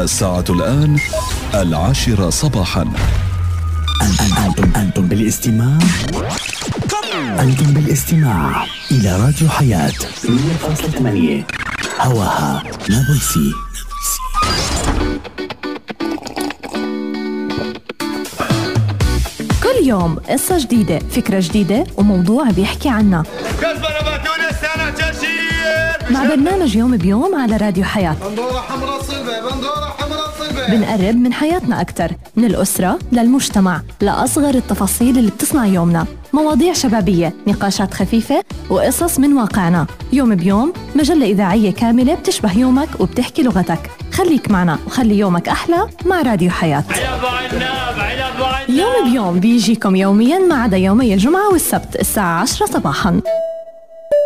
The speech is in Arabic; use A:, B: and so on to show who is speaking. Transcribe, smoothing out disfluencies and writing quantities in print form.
A: الساعة الآن 10 صباحا.
B: أنتم بالاستماع إلى راديو حياة 100.8 هواها نابلسي.
C: كل يوم قصة جديدة، فكرة جديدة، وموضوع بيحكي عنها مع برنامج يوم بيوم على راديو حياة. بنقرب من حياتنا أكتر، من الأسرة للمجتمع، لأصغر التفاصيل اللي بتصنع يومنا. مواضيع شبابية، نقاشات خفيفة، وقصص من واقعنا. يوم بيوم مجلة إذاعية كاملة بتشبه يومك وبتحكي لغتك. خليك معنا وخلي يومك أحلى مع راديو حياة. يوم بيوم بيجيكم يومياً ما عدا يومي الجمعة والسبت الساعة 10 صباحاً.